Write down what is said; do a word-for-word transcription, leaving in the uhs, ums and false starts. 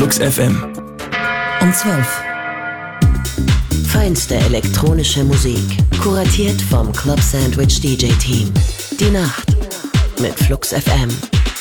Flux F M. Um zwölf. Feinste elektronische Musik, kuratiert vom Club Sandwich D J Team. Die Nacht mit Flux F M.